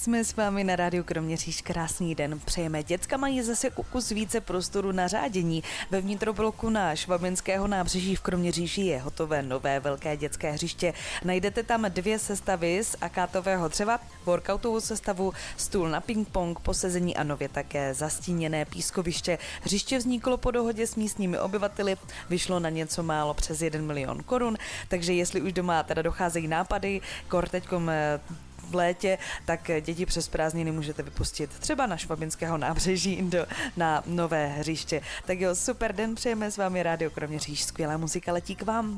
Jsme s vámi na rádiu Kroměříž, krásný den. Přejeme. Děcka mají zase kus více prostoru na řádění. Ve vnitrobloku na Švabinského nábřeží v Kroměříži je hotové nové velké dětské hřiště. Najdete tam 2 sestavy z akátového dřeva, workoutovou sestavu, stůl na ping-pong, posezení a nově také zastíněné pískoviště. Hřiště vzniklo po dohodě s místními obyvateli, vyšlo na něco málo přes 1 milion korun, takže jestli už doma teda docházejí nápady, teďkom v létě, tak děti přes prázdniny můžete vypustit třeba na Švabinského nábřeží na nové hřiště. Tak jo, super den, přejeme s vámi Rádio Kroměříž, skvělá muzika letí k vám.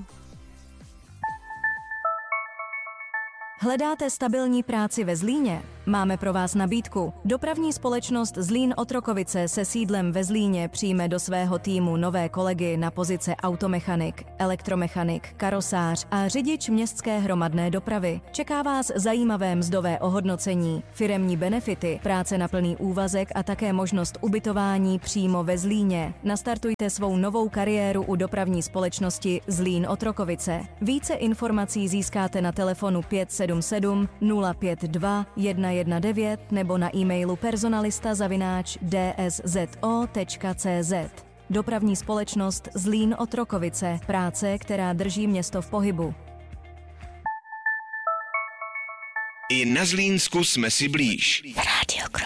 Hledáte stabilní práci ve Zlíně? Máme pro vás nabídku. Dopravní společnost Zlín Otrokovice se sídlem ve Zlíně přijme do svého týmu nové kolegy na pozice automechanik, elektromechanik, karosář a řidič městské hromadné dopravy. Čeká vás zajímavé mzdové ohodnocení, firemní benefity, práce na plný úvazek a také možnost ubytování přímo ve Zlíně. Nastartujte svou novou kariéru u dopravní společnosti Zlín Otrokovice. Více informací získáte na telefonu 577 052 119 nebo na e-mailu personalista@dszzo.cz. Dopravní společnost Zlín Otrokovice. Práce, která drží město v pohybu. I na Zlínsku jsme si blíž.